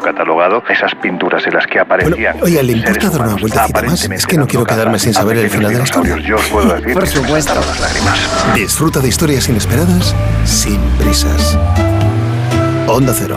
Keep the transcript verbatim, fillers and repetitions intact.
catalogado esas pinturas en las que aparecían. Bueno, oye, ¿le importa dar una vueltecita más? Es que no quiero quedarme sin saber el final de la historia. Yo os puedo decir Por supuesto. las lágrimas. Disfruta de historias inesperadas sin prisas. Onda Cero.